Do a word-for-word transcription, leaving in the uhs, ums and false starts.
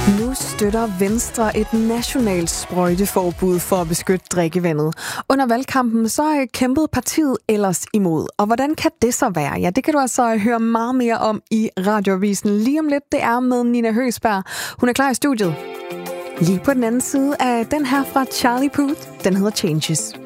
Nu støtter Venstre et nationalt sprøjteforbud for at beskytte drikkevandet. Under valgkampen så kæmpede partiet ellers imod. Og hvordan kan det så være? Ja, det kan du altså høre meget mere om i Radioavisen lige om lidt. Det er med Nina Høgsberg. Hun er klar i studiet. Lige på den anden side af den her fra Charlie Puth. Den hedder Changes.